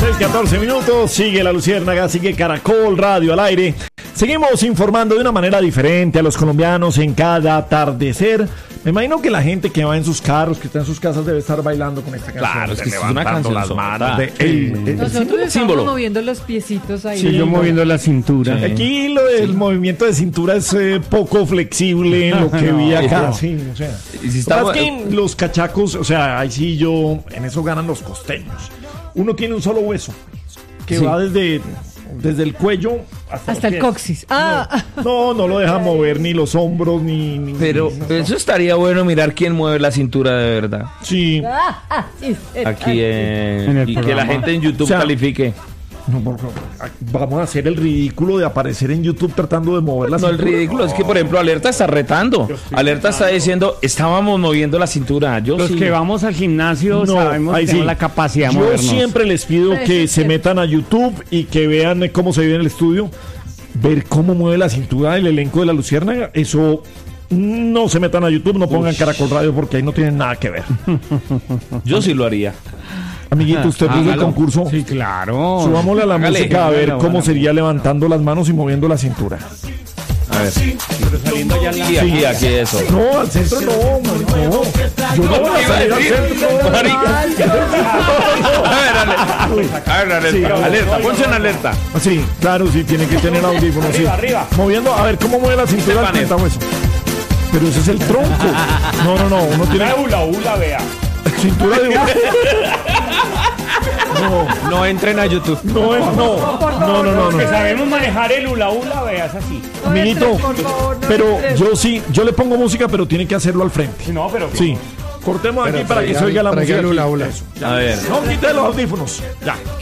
6:14 minutos, sigue La Luciérnaga, sigue Caracol Radio al aire. Seguimos informando de una manera diferente a los colombianos en cada atardecer. Me imagino que la gente que va en sus carros, que está en sus casas, debe estar bailando con esta canción. Claro, es que es una canción las manos de Nosotros estamos símbolo. moviendo los piecitos ahí. Sí, yo moviendo la cintura. Sí. Aquí lo del movimiento de cintura es poco flexible en lo que vi acá. Sí, o sea. Y si Lo estamos- que pasa es que los cachacos, o sea, ahí sí en eso ganan los costeños. Uno tiene un solo hueso que va desde el cuello hasta Hasta el los pies. coxis. No lo deja mover ni los hombros ni Pero eso estaría bueno mirar quién mueve la cintura de verdad. sí. Aquí En el y que la programa. gente en YouTube O sea, califique. No, vamos a hacer el ridículo de aparecer en YouTube tratando de mover la No, el cintura. ridículo es que, por ejemplo, Alerta está retando. Alerta está diciendo, estábamos moviendo la cintura. Yo Los sí. que vamos al gimnasio No, sabemos ahí que tenemos sí. la capacidad de Yo movernos. siempre les pido Pero que eso es se cierto. metan a YouTube y que vean cómo se vive en el estudio, ver cómo mueve la cintura del elenco de La Luciérnaga. Eso no se metan a YouTube, no pongan Caracol Radio porque ahí no tienen nada que ver. Yo sí lo haría. Amiguito, usted puso el Hágalo. concurso. Sí, claro. Subámosle a la Hágale. música a ver Hágalo, cómo hágalo. sería levantando las manos y moviendo la cintura. A ver. Saliendo ya en la- Sí, aquí eso. No, al centro no, no. Yo no voy a salir al centro. A ver, Alerta. Sí, Alerta, ponse en alerta. Sí, claro, sí, tiene que tener audífonos. Sí. arriba. Moviendo, a ver cómo mueve la cintura al Estefanel. pentahueso. Pero ese es el tronco. No, uno tiene Ula, vea. cintura de No entren a YouTube. No. Que sabemos manejar el ula, vea, es así. Amiguito, Por favor, no pero entres. yo le pongo música, pero tiene que hacerlo al frente. No, pero... Sí. Cortemos aquí para que se oiga la música. hula, hula. Eso. A ver. No, quite los audífonos. Ya.